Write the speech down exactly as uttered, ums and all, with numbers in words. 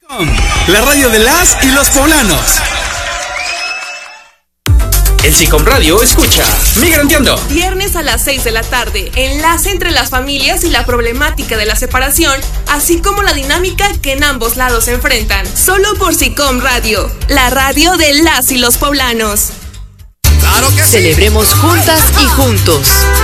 La radio de las y los poblanos. En SICOM Radio escucha Migranteando. Viernes a las seis de la tarde. Enlace entre las familias y la problemática de la separación, así como la dinámica que en ambos lados se enfrentan. Solo por SICOM Radio, la radio de las y los poblanos. ¡Claro que sí! Celebremos juntas y juntos.